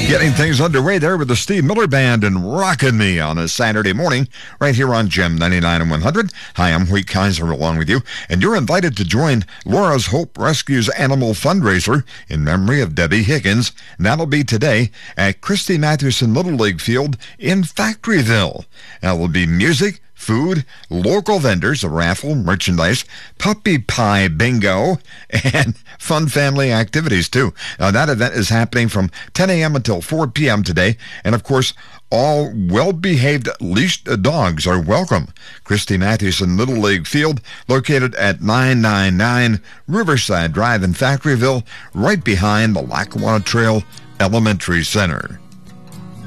Getting things underway there with the Steve Miller Band and Rockin' Me on a Saturday morning right here on Gem 99 and 100. Hi, I'm Hoyt Kaiser along with you, and you're invited to join Laura's Hope Rescues Animal Fundraiser in memory of Debbie Higgins. And that'll be today at Christy Mathewson Little League Field in Factoryville. There will be music, food, local vendors, a raffle, merchandise, puppy pie bingo, and fun family activities, too. Now, that event is happening from 10 a.m. until 4 p.m. today, and, of course, all well-behaved leashed dogs are welcome. Christy Mathewson Little League Field, located at 999 Riverside Drive in Factoryville, right behind the Lackawanna Trail Elementary Center.